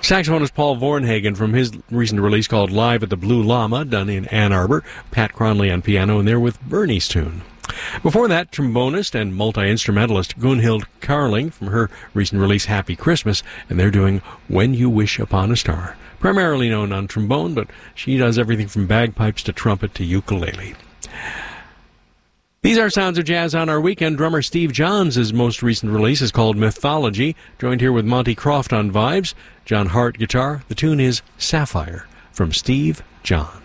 Saxophonist Paul Vornhagen from his recent release called Live at the Blue Llama, done in Ann Arbor. Pat Cronley on piano, and they're with Bernie's tune. Before that, trombonist and multi-instrumentalist Gunhild Carling from her recent release Happy Christmas, and they're doing When You Wish Upon a Star. Primarily known on trombone, but she does everything from bagpipes to trumpet to ukulele. These are sounds of jazz on our weekend. Drummer Steve Johns' most recent release is called Mythology, joined here with Monty Croft on vibes, John Hart guitar. The tune is Sapphire from Steve Johns.